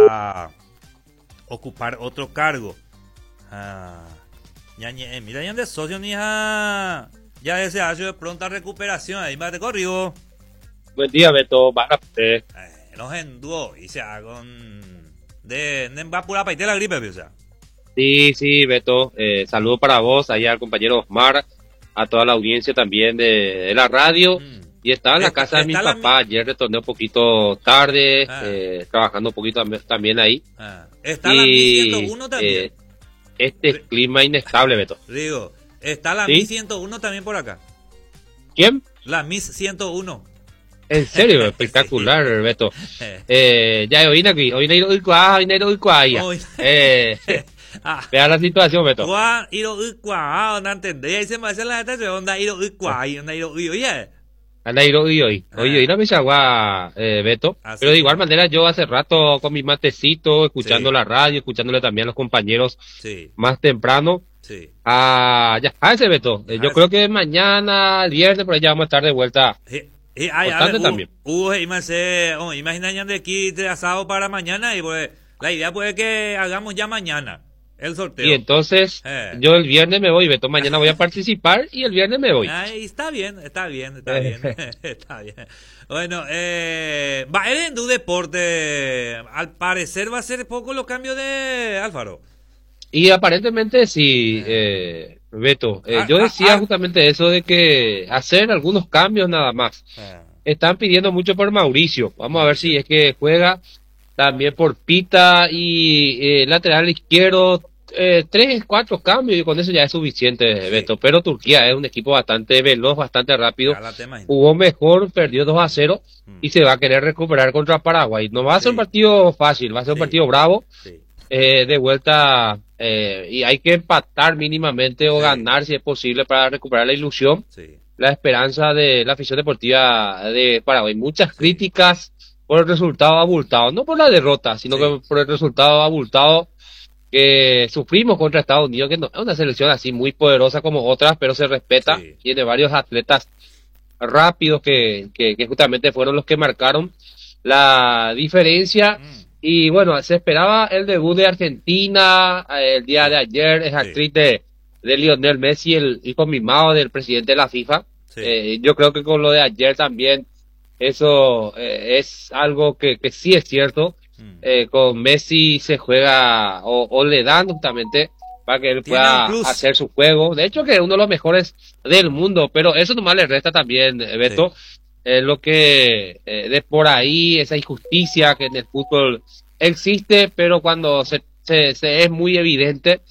a ocupar otro cargo. Mira, ya de socio ni ya ese año de pronta recuperación. Ahí me te corrió. Buen día, Beto. Baja usted. Los endúo y se hagan de va pura paite la gripe, o sea. Sí, Beto. Saludo para vos, allá al compañero Osmar, a toda la audiencia también de la radio. Y estaba en la casa de mi papá. Ayer retorné un poquito tarde, trabajando un poquito también ahí. Está la Mi 101 también. Clima inestable, Beto. Digo, está la Mi 101 también por acá. ¿Quién? La Mi 101. En serio, espectacular, sí. Beto. Ya hoy vea la situación, Beto. Hoy no me chagua, Beto. Pero de igual manera yo hace rato con mi matecito, escuchando la radio, escuchándole también a los compañeros más temprano. Sí. Ya, ese Beto. Yo creo que mañana, el viernes, por ahí ya vamos a estar de vuelta. También. Imagina de aquí de asado para mañana y pues la idea puede que hagamos ya mañana el sorteo. Y entonces yo el viernes me voy, Beto, mañana voy a participar y el viernes me voy. Está bien. Está bien. Bueno, va el Endú Deporte, al parecer va a ser poco los cambios de Álvaro. Y aparentemente sí, Beto. Yo decía justamente eso de que hacer algunos cambios nada más. Están pidiendo mucho por Mauricio. Vamos a ver si es que juega también por Pita y lateral izquierdo. 3, 4 cambios y con eso ya es suficiente, Beto. Pero Turquía es un equipo bastante veloz, bastante rápido. Jugó mejor, perdió 2-0 y se va a querer recuperar contra Paraguay. No va a ser un partido fácil, va a ser un partido bravo. De vuelta y hay que empatar mínimamente o ganar si es posible para recuperar la ilusión, la esperanza de la afición deportiva de Paraguay. Muchas críticas por el resultado abultado, no por la derrota, sino que por el resultado abultado que sufrimos contra Estados Unidos, que no es una selección así muy poderosa como otras, pero se respeta, tiene varios atletas rápidos que justamente fueron los que marcaron la diferencia. Y bueno, se esperaba el debut de Argentina el día de ayer, es actriz de Lionel Messi, el hijo mimado del presidente de la FIFA. Yo creo que con lo de ayer también eso es algo que sí es cierto. Con Messi se juega o le dan justamente para que él pueda hacer su juego. De hecho que es uno de los mejores del mundo, pero eso nomás le resta también, Beto. Lo que de por ahí, esa injusticia que en el fútbol existe, pero cuando se es muy evidente,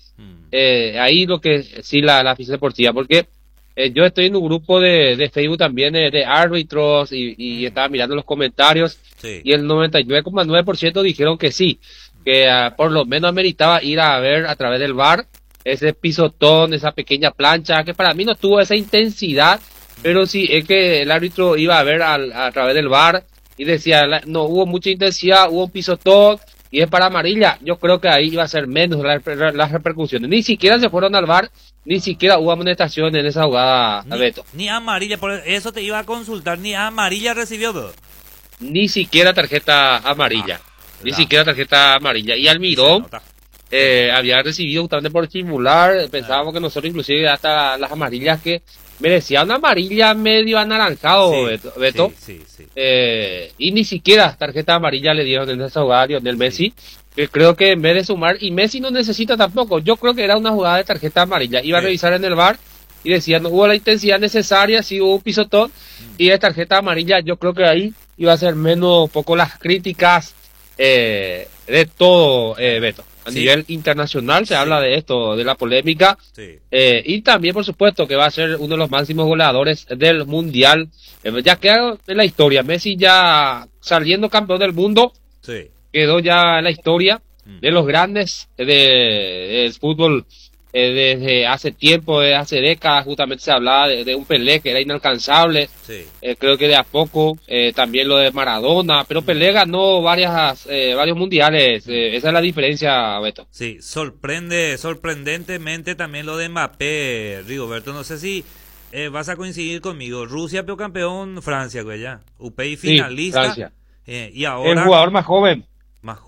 ahí lo que sí la afición deportiva, porque yo estoy en un grupo de Facebook también de árbitros y estaba mirando los comentarios y el 99,9% dijeron que sí, que por lo menos meritaba ir a ver a través del VAR ese pisotón, esa pequeña plancha, que para mí no tuvo esa intensidad. Pero sí, es que el árbitro iba a ver a través del VAR y decía, no hubo mucha intensidad, hubo un pisotón y es para amarilla. Yo creo que ahí iba a ser menos las repercusiones. Ni siquiera se fueron al VAR, ni siquiera hubo amonestación en esa jugada, Beto. Ni amarilla, por eso te iba a consultar, ni amarilla recibió todo. Ni siquiera tarjeta amarilla, siquiera tarjeta amarilla. Y Almirón había recibido justamente por estimular, pensábamos que nosotros inclusive hasta las amarillas que merecía una amarilla medio anaranjado, Beto. Y ni siquiera tarjeta amarilla le dieron en esa jugada a Lionel Messi, que creo que en vez de sumar, y Messi no necesita tampoco, yo creo que era una jugada de tarjeta amarilla, iba a revisar en el VAR y decía, no hubo la intensidad necesaria, sí hubo un pisotón, y de tarjeta amarilla, yo creo que ahí iba a ser menos poco las críticas de todo, Beto. A nivel internacional se habla de esto, de la polémica, y también por supuesto que va a ser uno de los máximos goleadores del mundial, ya queda en la historia. Messi ya saliendo campeón del mundo, quedó ya en la historia de los grandes del fútbol. Desde hace tiempo, desde hace décadas, justamente se hablaba de un Pelé que era inalcanzable. Creo que de a poco, también lo de Maradona, pero Pelé ganó varios mundiales. Esa es la diferencia, Beto. Sí, sorprendentemente también lo de Mbappé, Rigoberto. No sé si vas a coincidir conmigo. Rusia, pero campeón, Francia, güey, ya. UPI finalista. Francia. Y ahora el jugador más joven.